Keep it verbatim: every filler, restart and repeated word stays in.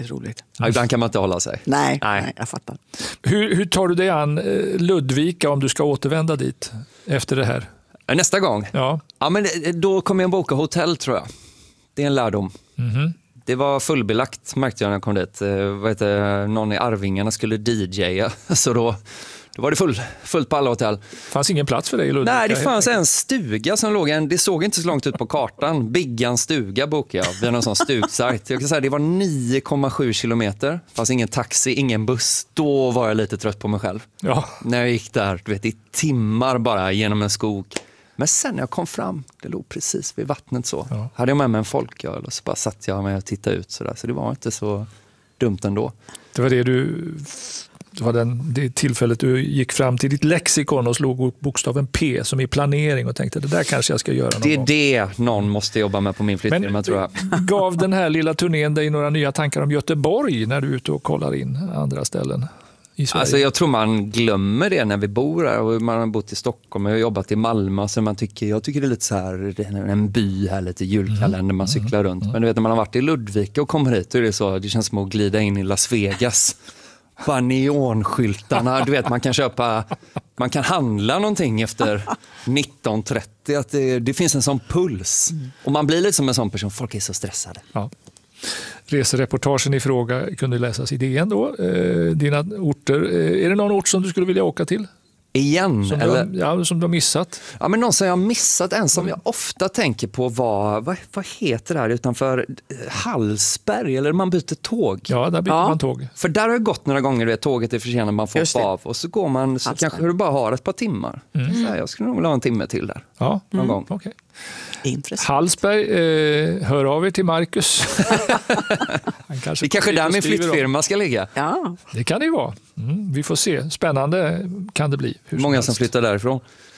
väldigt roligt. Ja, ibland kan man inte hålla sig. Nej, Nej. nej jag fattar. Hur, hur tar du dig an Ludvika om du ska återvända dit efter det här? Nästa gång? Ja. Ja, men då kommer jag boka hotell, tror jag. Det är en lärdom. Mm-hmm. Det var fullbelagt, märkte jag när jag kom dit. Vad heter, någon i Arvingarna skulle D J:a, så då, då var det full, fullt på alla hotell. Fanns ingen plats för dig i Ludvika? Nej, det fanns en stuga som låg, en, det såg inte så långt ut på kartan. Biggans stuga bokade jag via någon sån stugsajt. Jag kan säga det var nio komma sju kilometer. Fanns ingen taxi, ingen buss. Då var jag lite trött på mig själv. Ja. När jag gick där, du vet, i timmar bara genom en skog. Men sen när jag kom fram, det låg precis vid vattnet så. Ja. Hade jag med mig en folköl och så bara satt jag med och tittade ut så där. Så det var inte så dumt ändå. Det var det du... Det var den, det tillfället du gick fram till ditt lexikon och slog bokstaven P som i planering och tänkte det där kanske jag ska göra någon Det är gång. det någon måste jobba med på min flyttfirma, tror jag. Gav den här lilla turnén dig några nya tankar om Göteborg när du är ute och kollar in andra ställen i Sverige? Alltså jag tror man glömmer det när vi bor här, och man har bott i Stockholm och jag har jobbat i Malmö, så man tycker, jag tycker det är lite så här en by här, lite julkalender, mm. man cyklar runt. Men du vet, när man har varit i Ludvika och kommer hit, då är det så, det känns som att glida in i Las Vegas. Bara neonskyltarna, du vet, man kan köpa, man kan handla någonting efter nitton trettio, att det, det finns en sån puls. Och man blir lite som en sån person, folk är så stressade. Ja. Resereportagen i fråga kunde läsas i D N då. Eh, dina orter. Eh, är det någon ort som du skulle vilja åka till? Igen? Som, eller? du, har, ja, som du har missat? Ja, men någon som jag har missat, en som jag ofta tänker på var, vad, vad heter det här utanför Hallsberg, eller man byter tåg? Ja, där byter ja. man tåg. För där har jag gått några gånger, vet, tåget är försenat, man får hoppa av och så går man, så Hallsberg. kanske du bara har ett par timmar. Mm. Så här, jag skulle nog vilja ha en timme till där. Ja, någon mm. gång. Okay. Intressant. Hallsberg, eh, hör av er till Marcus. Han kanske det är kanske där min flyttfirma ska ligga. Ja. Det kan det ju vara. Mm, vi får se. Spännande kan det bli. Hur Många som, som flyttar därifrån.